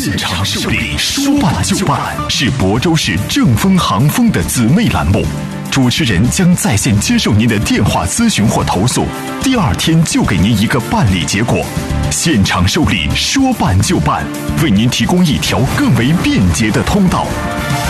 现场受理，说办就办，是亳州市正丰航丰的姊妹栏目。主持人将在线接受您的电话咨询或投诉，第2天就给您一个办理结果。现场受理，说办就办，为您提供一条更为便捷的通道。